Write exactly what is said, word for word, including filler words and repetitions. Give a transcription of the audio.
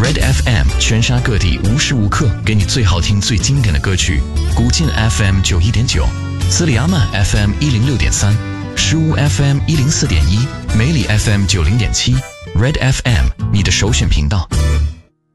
Red F M 全沙各地无时无刻给你最好听最经典的歌曲。古晋 F M 九一点九，斯里阿曼 F M 一零六点三，石屋 F M 一零四点一，梅里 F M 九零点七。Red F M 你的首选频道。